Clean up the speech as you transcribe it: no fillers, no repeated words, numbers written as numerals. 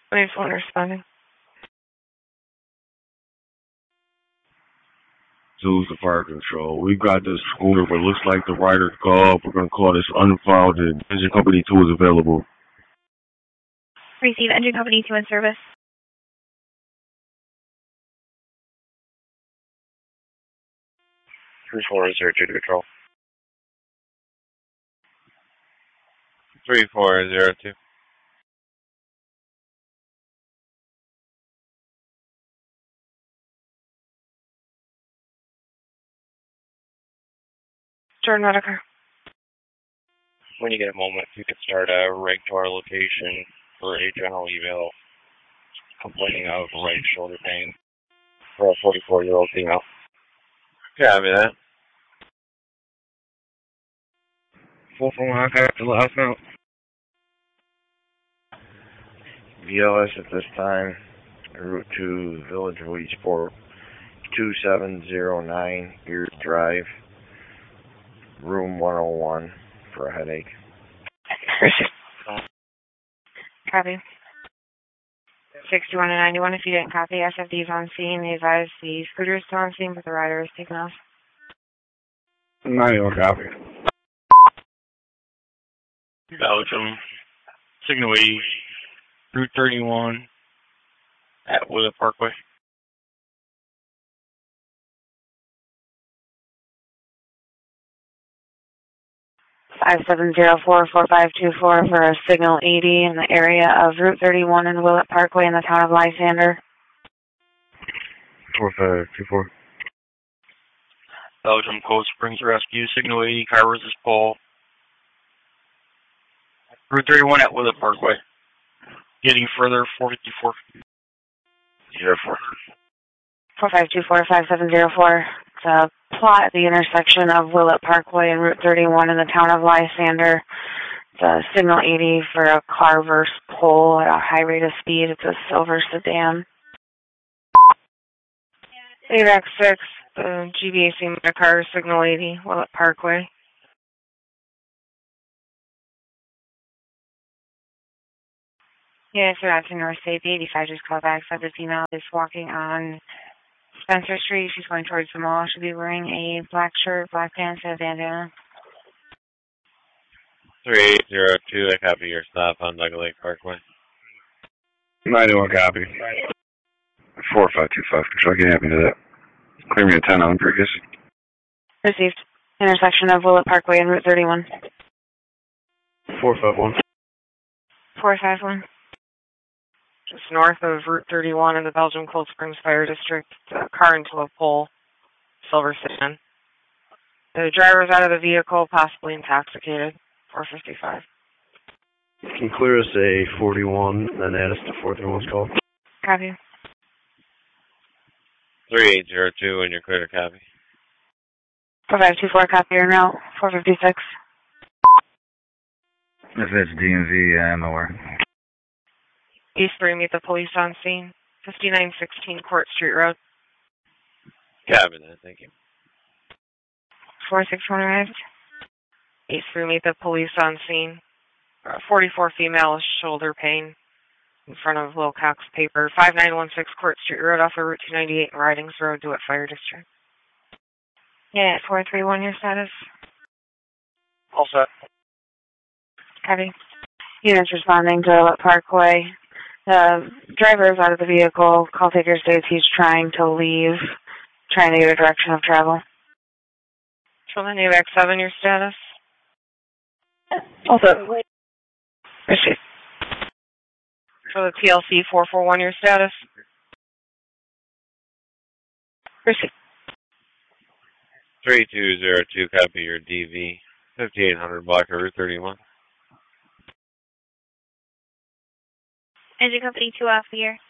Please one responding. Two's the fire control. We've got this scooter, but it looks like the rider's gone. We're going to call this unfounded. Engine Company 2 is available. Receive Engine Company 2 in service. Cruise 402 to control. 3402. Jordan Rediker. When you get a moment, you could start a reg to our location for a general eval complaining of right shoulder pain for a 44-year-old female. Copy that. 441, okay, to last note. VLS at this time, en route to Village of Eastport, 2709 Ears Drive, room 101 for a headache. Copy. 61 and 91, if you didn't copy, SFD is on scene. They advise the scooter is still on scene, but the rider is taken off. 91 copy. Belgium, Signal 80, Route 31 at Willett Parkway. Five 704-4524 for a Signal 80 in the area of Route 31 and Willett Parkway in the town of Lysander. 4524. Belgium, Cold Springs Rescue, Signal 80, car resist pole. Route 31 at Willett Parkway. Getting further, 454. 04. 4524-5704. It's a plot at the intersection of Willett Parkway and Route 31 in the town of Lysander. It's a Signal 80 for a car versus pole at a high rate of speed. It's a silver sedan. AVAC 6, the GBAC car, Signal 80, Willett Parkway. Yeah, so that's in North State. The 85 just called back, said the female is walking on Spencer Street. She's going towards the mall. She'll be wearing a black shirt, black pants, and a bandana. 3802, I copy your stop on Douglas Lake Parkway. 91 copy. 4525, control, get happy to that. Clear me a 10 on previous. Received. Intersection of Willett Parkway and Route 31. 451. 451. Just north of Route 31 in the Belgium Cold Springs Fire District. A car into a pole. Silver sedan. The driver is out of the vehicle, possibly intoxicated. 455. You can clear us a 41, then add us to 431's call. Copy. 3802, and you're clear to copy. 4524, copy your route. 456. If it's DMV, I'm aware. East 3, meet the police on scene. 5916 Court Street Road. Copy that, thank you. 461 arrived. East 3, meet the police on scene. 44 female with shoulder pain in front of Wilcox Paper. 5916 Court Street Road off of Route 298 and Ridings Road, DeWitt Fire District. Yeah, 431, your status? All set. Copy. Units responding to Willett Parkway. The driver is out of the vehicle. Call taker states he's trying to leave, trying to get a direction of travel. Children, AVAC 7, your status? All set. Received. For the TLC 441, your status? Received. 3202, copy your DV. 5800 block of Route 31. Engine Company 2 off the air.